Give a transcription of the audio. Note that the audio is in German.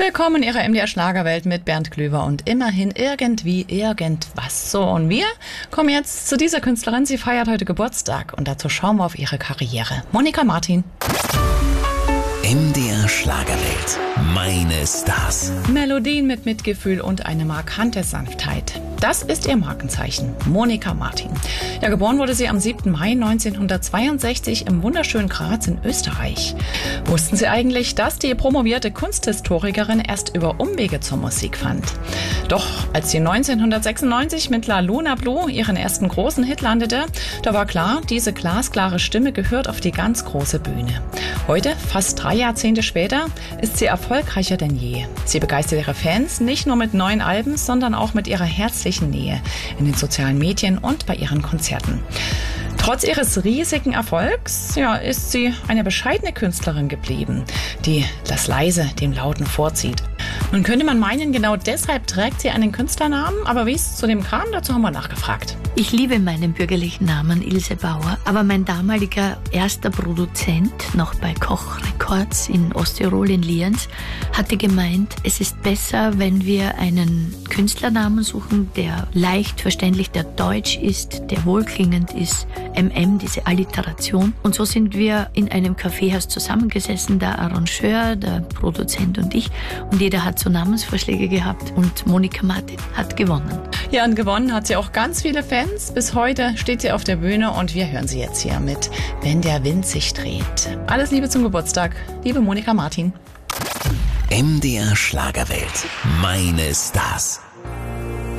Willkommen in Ihrer MDR Schlagerwelt mit Bernd Klüver und immerhin irgendwie irgendwas. So, und wir kommen jetzt zu dieser Künstlerin. Sie feiert heute Geburtstag und dazu schauen wir auf ihre Karriere. Monika Martin. MDR Schlagerwelt. Meine Stars. Melodien mit Mitgefühl und eine markante Sanftheit. Das ist ihr Markenzeichen, Monika Martin. Ja, geboren wurde sie am 7. Mai 1962 im wunderschönen Graz in Österreich. Wussten Sie eigentlich, dass die promovierte Kunsthistorikerin erst über Umwege zur Musik fand? Doch als sie 1996 mit La Luna Blue ihren ersten großen Hit landete, da war klar, diese glasklare Stimme gehört auf die ganz große Bühne. Heute, fast 3 Jahrzehnte später, ist sie erfolgreicher denn je. Sie begeistert ihre Fans nicht nur mit neuen Alben, sondern auch mit ihrer herzlichen Nähe in den sozialen Medien und bei ihren Konzerten. Trotz ihres riesigen Erfolgs, ist sie eine bescheidene Künstlerin geblieben, die das Leise dem Lauten vorzieht. Nun könnte man meinen, genau deshalb trägt sie einen Künstlernamen, aber wie es zu dem kam, dazu haben wir nachgefragt. Ich liebe meinen bürgerlichen Namen Ilse Bauer, aber mein damaliger erster Produzent, noch bei Koch Records in Osttirol in Lienz, hatte gemeint, es ist besser, wenn wir einen Künstlernamen suchen, der leicht verständlich, der deutsch ist, der wohlklingend ist, diese Alliteration. Und so sind wir in einem Kaffeehaus zusammengesessen, der Arrangeur, der Produzent und ich. Und jeder hat so Namensvorschläge gehabt und Monika Martin hat gewonnen. Ja, und gewonnen hat sie auch ganz viele Fans. Bis heute steht sie auf der Bühne und wir hören sie jetzt hier mit Wenn der Wind sich dreht. Alles Liebe zum Geburtstag, liebe Monika Martin. MDR Schlagerwelt. Meine Stars.